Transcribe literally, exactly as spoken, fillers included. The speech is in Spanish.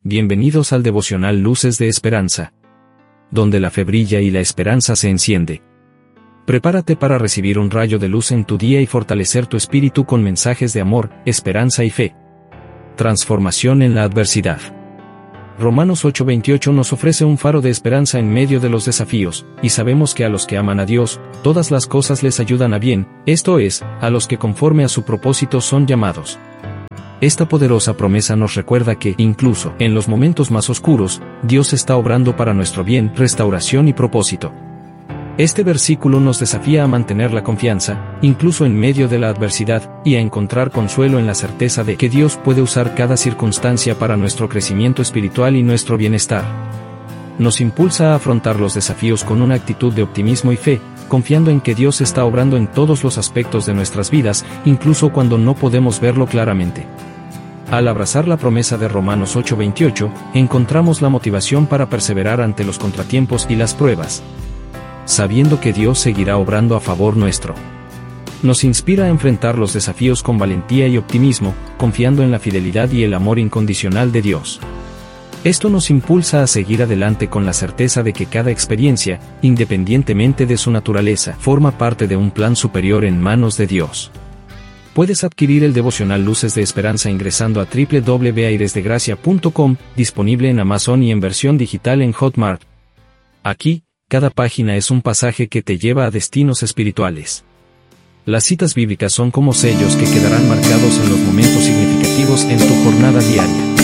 Bienvenidos al devocional Luces de Esperanza, donde la fe brilla y la esperanza se enciende. Prepárate para recibir un rayo de luz en tu día y fortalecer tu espíritu con mensajes de amor, esperanza y fe. Transformación en la adversidad. Romanos ocho veintiocho nos ofrece un faro de esperanza en medio de los desafíos, y sabemos que a los que aman a Dios, todas las cosas les ayudan a bien, esto es, a los que conforme a su propósito son llamados. Esta poderosa promesa nos recuerda que, incluso en los momentos más oscuros, Dios está obrando para nuestro bien, restauración y propósito. Este versículo nos desafía a mantener la confianza, incluso en medio de la adversidad, y a encontrar consuelo en la certeza de que Dios puede usar cada circunstancia para nuestro crecimiento espiritual y nuestro bienestar. Nos impulsa a afrontar los desafíos con una actitud de optimismo y fe, confiando en que Dios está obrando en todos los aspectos de nuestras vidas, incluso cuando no podemos verlo claramente. Al abrazar la promesa de Romanos ocho veintiocho, encontramos la motivación para perseverar ante los contratiempos y las pruebas, sabiendo que Dios seguirá obrando a favor nuestro. Nos inspira a enfrentar los desafíos con valentía y optimismo, confiando en la fidelidad y el amor incondicional de Dios. Esto nos impulsa a seguir adelante con la certeza de que cada experiencia, independientemente de su naturaleza, forma parte de un plan superior en manos de Dios. Puedes adquirir el devocional Luces de Esperanza ingresando a doble u doble u doble u punto airesdegracia punto com, disponible en Amazon y en versión digital en Hotmart. Aquí, cada página es un pasaje que te lleva a destinos espirituales. Las citas bíblicas son como sellos que quedarán marcados en los momentos significativos en tu jornada diaria.